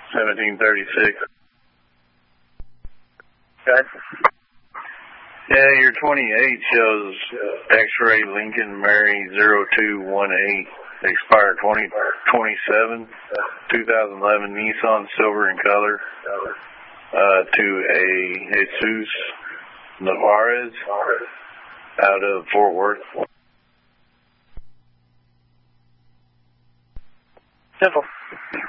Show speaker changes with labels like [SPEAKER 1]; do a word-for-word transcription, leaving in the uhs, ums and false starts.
[SPEAKER 1] seventeen thirty-six.
[SPEAKER 2] Okay.
[SPEAKER 1] Yeah, your twenty-eight shows X-ray Lincoln Mary zero two one eight, expired twenty twenty-seven, two thousand eleven Nissan silver in color, uh, to a Jesus Navarez out of Fort Worth.
[SPEAKER 2] Simple.